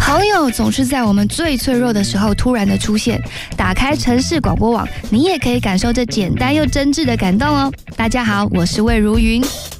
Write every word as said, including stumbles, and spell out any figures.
朋友总是在我们最脆弱的时候突然的出现。打开城市广播网，你也可以感受这简单又真挚的感动哦。大家好，我是魏如云。